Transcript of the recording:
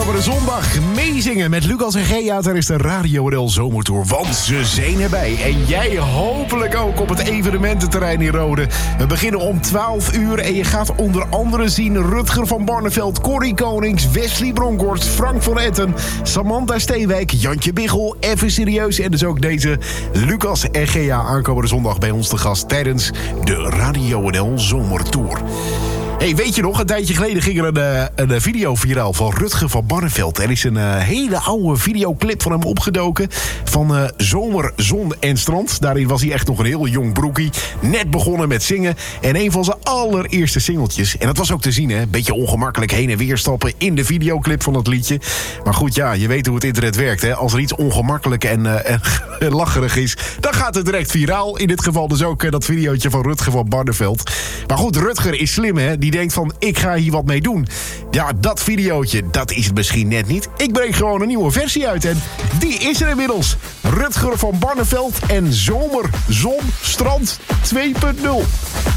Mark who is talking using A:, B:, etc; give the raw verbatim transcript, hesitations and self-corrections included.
A: Aankomende zondag meezingen met Lucas en Gea tijdens de Radio N L Zomertour. Want ze zijn erbij. En jij hopelijk ook op het evenemententerrein in Rode. We beginnen om twaalf uur en je gaat onder andere zien Rutger van Barneveld, Corrie Konings, Wesley Bronkhorst, Frank van Etten, Samantha Steenwijk, Jantje Biggel, Even Serieus en dus ook deze Lucas en Gea aankomende zondag bij ons te gast tijdens de Radio N L Zomertour. Hey, weet je nog, een tijdje geleden ging er een, een video viraal van Rutger van Barneveld. Er is een uh, hele oude videoclip van hem opgedoken van uh, Zomer, Zon en Strand. Daarin was hij echt nog een heel jong broekie. Net begonnen met zingen. En een van zijn allereerste singeltjes. En dat was ook te zien, hè. Beetje ongemakkelijk heen en weer stappen in de videoclip van dat liedje. Maar goed, ja, je weet hoe het internet werkt, hè. Als er iets ongemakkelijk en, uh, en lacherig is, dan gaat het direct viraal. In dit geval dus ook uh, dat videootje van Rutger van Barneveld. Maar goed, Rutger is slim, hè. Die Die denkt van, ik ga hier wat mee doen. Ja, dat videootje, dat is het misschien net niet. Ik breng gewoon een nieuwe versie uit en die is er inmiddels. Rutger van Barneveld en Zomer, Zon, Strand twee punt nul.